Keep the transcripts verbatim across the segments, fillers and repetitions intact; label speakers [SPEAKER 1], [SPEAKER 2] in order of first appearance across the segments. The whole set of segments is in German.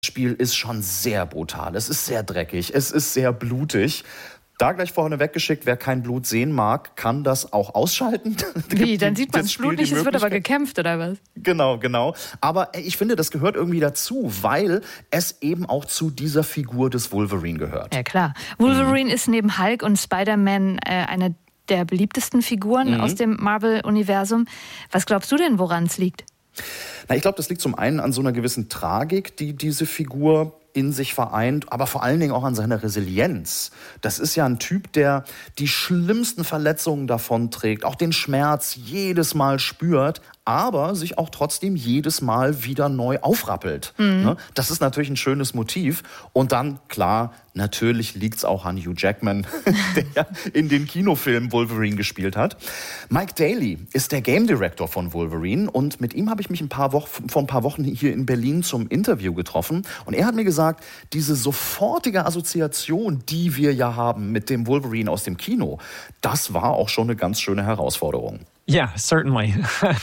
[SPEAKER 1] Spiel ist schon sehr brutal. Es ist sehr dreckig. Es ist sehr blutig. Da gleich vorne weggeschickt, wer kein Blut sehen mag, kann das auch ausschalten.
[SPEAKER 2] Wie, dann sieht man das Blut nicht, es wird aber gekämpft, oder was?
[SPEAKER 1] Genau, genau. Aber ich finde, das gehört irgendwie dazu, weil es eben auch zu dieser Figur des Wolverine gehört.
[SPEAKER 2] Ja, klar. Wolverine mhm. ist neben Hulk und Spider-Man äh, eine der beliebtesten Figuren mhm. aus dem Marvel-Universum. Was glaubst du denn, woran es liegt?
[SPEAKER 1] Na, ich glaube, das liegt zum einen an so einer gewissen Tragik, die diese Figur in sich vereint, aber vor allen Dingen auch an seiner Resilienz. Das ist ja ein Typ, der die schlimmsten Verletzungen davonträgt, auch den Schmerz jedes Mal spürt, aber sich auch trotzdem jedes Mal wieder neu aufrappelt. Mhm. Das ist natürlich ein schönes Motiv. Und dann, klar, natürlich liegt es auch an Hugh Jackman, der in den Kinofilmen Wolverine gespielt hat. Mike Daly ist der Game Director von Wolverine und mit ihm habe ich mich ein paar Wochen, vor ein paar Wochen hier in Berlin zum Interview getroffen. Und er hat mir gesagt, diese sofortige Assoziation, die wir ja haben mit dem Wolverine aus dem Kino, das war auch schon eine ganz schöne Herausforderung.
[SPEAKER 3] Yeah, certainly.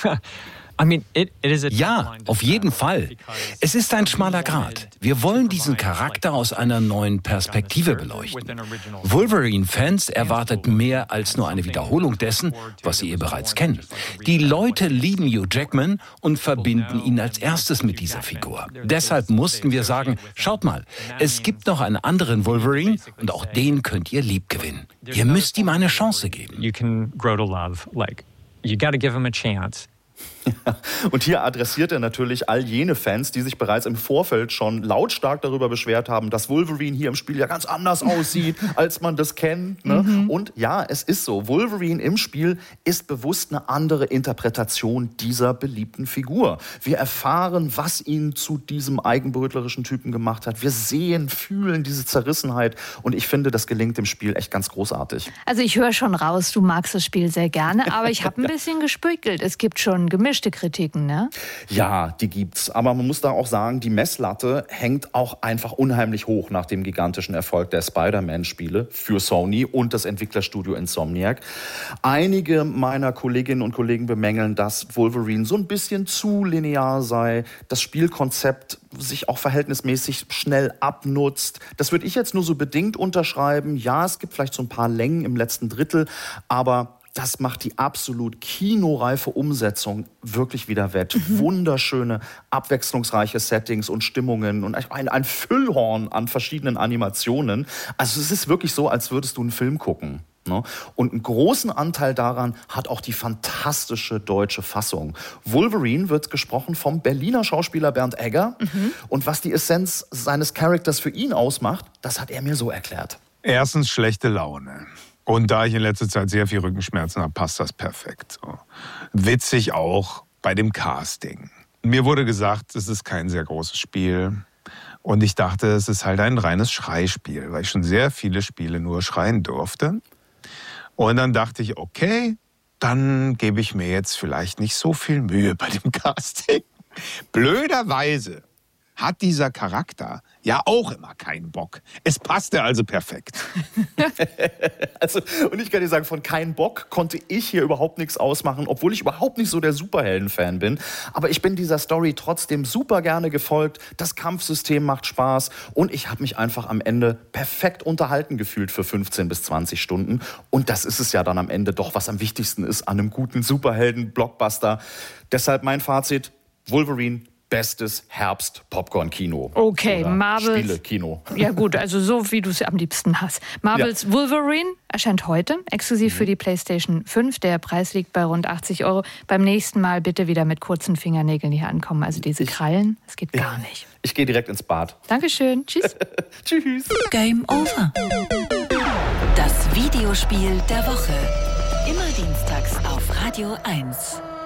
[SPEAKER 3] I mean, it, it is a
[SPEAKER 4] ja, auf jeden Fall. Es ist ein schmaler Grat. Wir wollen diesen Charakter aus einer neuen Perspektive beleuchten. Wolverine-Fans erwartet mehr als nur eine Wiederholung dessen, was sie ihr bereits kennen. Die Leute lieben Hugh Jackman und verbinden ihn als erstes mit dieser Figur. Deshalb mussten wir sagen, schaut mal, es gibt noch einen anderen Wolverine und auch den könnt ihr lieb gewinnen. Ihr müsst ihm eine Chance geben.
[SPEAKER 3] You can grow to love, like, you gotta give him a chance.
[SPEAKER 1] Ja, und hier adressiert er natürlich all jene Fans, die sich bereits im Vorfeld schon lautstark darüber beschwert haben, dass Wolverine hier im Spiel ja ganz anders aussieht, als man das kennt. Ne? Mhm. Und ja, es ist so. Wolverine im Spiel ist bewusst eine andere Interpretation dieser beliebten Figur. Wir erfahren, was ihn zu diesem eigenbrötlerischen Typen gemacht hat. Wir sehen, fühlen diese Zerrissenheit. Und ich finde, das gelingt im Spiel echt ganz großartig.
[SPEAKER 2] Also ich höre schon raus, du magst das Spiel sehr gerne, aber ich habe ein bisschen gespökelt. Es gibt schon gemischte Kritiken, ne?
[SPEAKER 1] Ja, die gibt's. Aber man muss da auch sagen, die Messlatte hängt auch einfach unheimlich hoch nach dem gigantischen Erfolg der Spider-Man-Spiele für Sony und das Entwicklerstudio Insomniac. Einige meiner Kolleginnen und Kollegen bemängeln, dass Wolverine so ein bisschen zu linear sei, das Spielkonzept sich auch verhältnismäßig schnell abnutzt. Das würde ich jetzt nur so bedingt unterschreiben. Ja, es gibt vielleicht so ein paar Längen im letzten Drittel, aber das macht die absolut kinoreife Umsetzung wirklich wieder wett. Mhm. Wunderschöne, abwechslungsreiche Settings und Stimmungen und ein, ein Füllhorn an verschiedenen Animationen. Also es ist wirklich so, als würdest du einen Film gucken. Ne? Und einen großen Anteil daran hat auch die fantastische deutsche Fassung. Wolverine wird gesprochen vom Berliner Schauspieler Bernd Egger. Mhm. Und was die Essenz seines Charakters für ihn ausmacht, das hat er mir so erklärt.
[SPEAKER 5] Erstens schlechte Laune. Und da ich in letzter Zeit sehr viel Rückenschmerzen habe, passt das perfekt. So. Witzig auch bei dem Casting. Mir wurde gesagt, es ist kein sehr großes Spiel. Und ich dachte, es ist halt ein reines Schreispiel, weil ich schon sehr viele Spiele nur schreien durfte. Und dann dachte ich, okay, dann gebe ich mir jetzt vielleicht nicht so viel Mühe bei dem Casting. Blöderweise hat dieser Charakter ja auch immer keinen Bock. Es passte also perfekt.
[SPEAKER 1] Also, und ich kann dir sagen, von keinen Bock konnte ich hier überhaupt nichts ausmachen, obwohl ich überhaupt nicht so der Superhelden-Fan bin. Aber ich bin dieser Story trotzdem super gerne gefolgt. Das Kampfsystem macht Spaß und ich habe mich einfach am Ende perfekt unterhalten gefühlt für fünfzehn bis zwanzig Stunden. Und das ist es ja dann am Ende doch, was am wichtigsten ist an einem guten Superhelden-Blockbuster. Deshalb mein Fazit, Wolverine, bestes Herbst-Popcorn-Kino.
[SPEAKER 2] Okay, Marvels
[SPEAKER 1] Spiele-Kino.
[SPEAKER 2] Ja gut, also so wie du es am liebsten hast. Marvels ja. Wolverine erscheint heute, exklusiv mhm. für die PlayStation fünf. Der Preis liegt bei rund achtzig Euro. Beim nächsten Mal bitte wieder mit kurzen Fingernägeln hier ankommen. Also diese ich, Krallen, das geht ja. gar nicht.
[SPEAKER 1] Ich gehe direkt ins Bad.
[SPEAKER 2] Dankeschön. Tschüss.
[SPEAKER 1] Tschüss.
[SPEAKER 6] Game over. Das Videospiel der Woche. Immer dienstags auf Radio eins.